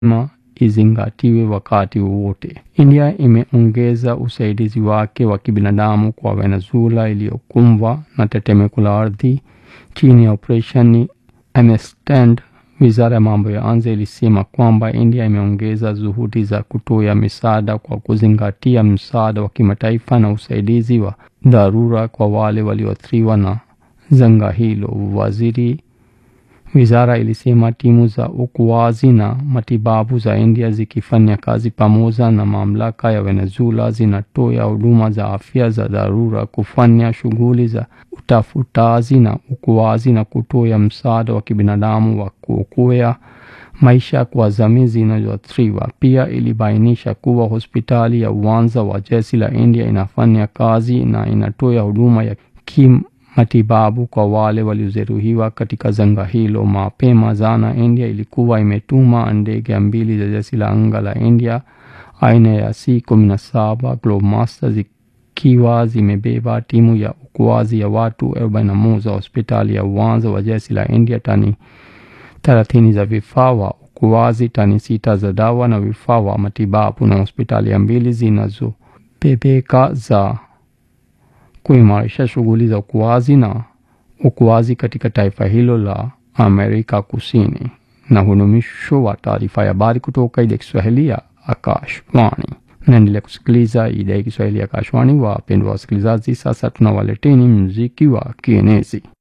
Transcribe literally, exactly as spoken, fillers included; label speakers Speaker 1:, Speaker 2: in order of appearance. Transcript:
Speaker 1: ma izingatiwe wakati wowote. India imeongeza usaidizi wake wa kibinadamu kwa Venezuela iliyokumbwa na tetemeko la ardhi chini ya operesheni Understand. Wizara ya mambo ya nje ilisema kwamba India imeongeza juhudi za kutoa misaada kwa kuzingatia msaada wa kimataifa na usaidizi wa dharura kwa wale walioathiriwa na janga hilo. Waziri Wizara ilisema timu za uokoaji na matibabu za India zikifanya kazi pamoja na mamlaka ya Venezuela zinatoa huduma za afya za dharura, kufanya shughuli za utafutaji na uokoaji na kutoa msaada wa kibinadamu wa kuokoa maisha kwa jamii zinazoathiriwa. Pia ilibainisha kuwa hospitali ya uwanja wa jeshi la India inafanya kazi na inatoa huduma ya kim matibabu kwa wale waliojeruhiwa katika janga hilo. Mapema jana India ilikuwa imetuma ndege mbili za jeshi la anga la India aina ya C kumi na saba Globemaster zikiwa zimebeba timu ya uokoaji ya watu arobaini na moja. Hospitali ya uwanja wa jeshi la India tani thelathini za vifaa wa uokoaji, tani sita za dawa na vifaa wa matibabu, na hospitali mbili zinazobebeka za kuimarisha shughuli za uokoaji na uokoaji katika taifa hilo la Amerika Kusini. Na hunumisho wa taarifa ya habari kutoka idhaa ya Kiswahili ya Akashwani. Naendelea kusikiliza idhaa ya Kiswahili ya Akashwani. Wapendwa wasikilizaji, sasa tunawaleteni muziki wa kienezi.